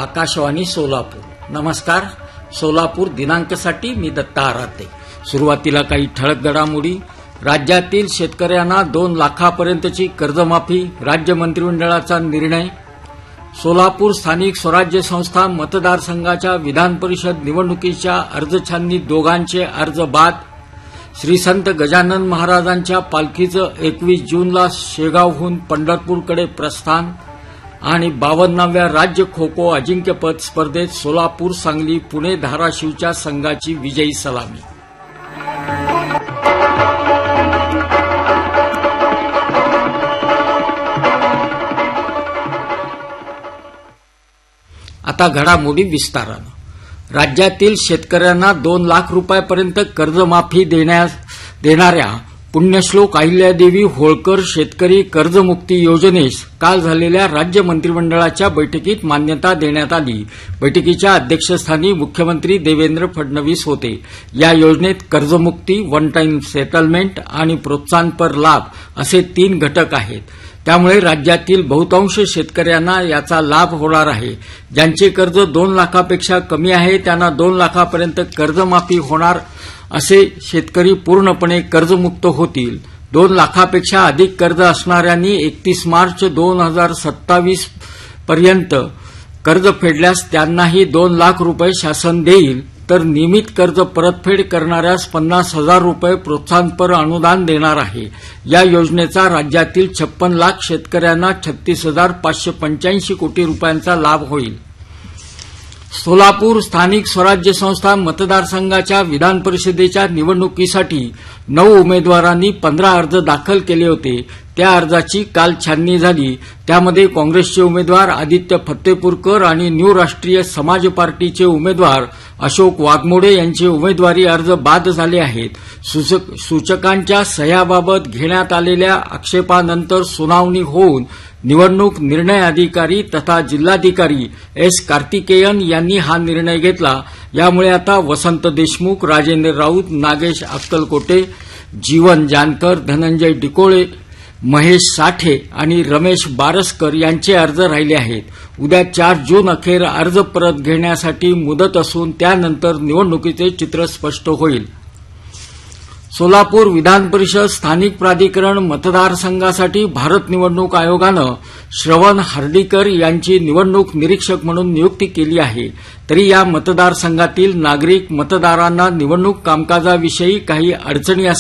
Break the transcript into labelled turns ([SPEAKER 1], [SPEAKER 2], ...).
[SPEAKER 1] आकाशवाणी सोलापूर. नमस्कार. सोलापूर दिनांकसाठी मी दत्ता आराते. सुरुवातीला काही ठळक घडामोडी. राज्यातील शेतकऱ्यांना 2 लाखापर्यंतची कर्जमाफी, राज्य मंत्रिमंडळाचा निर्णय. सोलापूर स्थानिक स्वराज्य संस्था मतदारसंघाच्या विधान परिषद निवडणुकीच्या अर्जछाननी दोघांचे अर्ज बाद. श्री संत गजानन महाराजांच्या पालखीचं 21 जूनला शेगावहून पंढरपूरकडे प्रस्थान. आणि 52व्या राज्य खो खो अजिंक्यपद स्पर्धेत सोलापूर, सांगली, पुणे, धाराशिवच्या संघाची विजयी सलामी. आता घडामोडी विस्तारानं. राज्यातील शेतकऱ्यांना 2 लाख रुपयापर्यंत कर्जमाफी देणाऱ्या पुण्यश्लोक अहिल्यादेवी होळकर शेतकरी कर्जमुक्ती योजनेस काल झालेल्या राज्य मंत्रिमंडळाच्या बैठकीत मान्यता देण्यात आली. बैठकीच्या अध्यक्षस्थानी मुख्यमंत्री देवेंद्र फडणवीस होते. या योजनेत कर्जमुक्ती, वन टाइम सेटलमेंट आणि प्रोत्साहनपर लाभ असे 3 घटक आहेत. त्यामुळे राज्यातील बहुतांश शेतकऱ्यांना याचा लाभ होणार आहे. ज्यांचे कर्ज 2 लाखापेक्षा कमी आहे त्यांना 2 लाखापर्यंत कर्जमाफी होणार. असे शेतकरी पूर्णपणे कर्जमुक्त होतील. 2 लाखापेक्षा अधिक कर्ज असणाऱ्यांनी 31 मार्च 2027 पर्यंत कर्ज फेडल्यास त्यांनाही 2 लाख रुपये शासन देईल. तर नियमित कर्ज परतफेड करणाऱ्यास 50,000 रुपये प्रोत्साहनपर अनुदान देणार आहे. या योजनेचा राज्यातील 56 लाख शेतकऱ्यांना 36,585 कोटी रुपयांचा लाभ होईल. सोलापूर स्थानिक स्वराज्य संस्था मतदारसंघाच्या विधान परिषदेच्या निवडणुकीसाठी 9 उमेदवारांनी 15 अर्ज दाखल केले होते. त्या अर्जाची काल छाननी झाली. त्यामध्ये काँग्रेसचे उमेदवार आदित्य फत्तेपूरकर आणि न्यू राष्ट्रीय समाज पार्टीचे उमेदवार अशोक वाघमोडे यांचे उमेदवारी अर्ज बाद झाले आहेत. सूचकांच्या सह्याबाबत घेण्यात आलेल्या आक्षेपानंतर सुनावणी होऊन निवडणूक निर्णय अधिकारी तथा जिल्हाधिकारी एस. कार्तिकेयन यांनी हा निर्णय घेतला. यामुळे आता वसंत देशमुख, राजेंद्र राऊत, नागेश अक्कलकोटे, जीवन जानकर, धनंजय डिकोळे, महेश साठे आणि रमेश बारसकर यांचे अर्ज राहिले आहेत. उद्या 4 जून अखेर अर्ज परत घेण्यासाठी मुदत असून त्यानंतर निवडणुकीचे चित्र स्पष्ट होईल. सोलापूर विधान परिषद स्थानिक प्राधिकरण मतदारसंघासाठी भारत निवडणूक आयोगानं श्रवण हर्डीकर यांची निवडणूक निरीक्षक म्हणून नियुक्ती केली आहे. तरी या मतदारसंघातील नागरिक मतदारांना निवडणूक कामकाजाविषयी काही अडचणी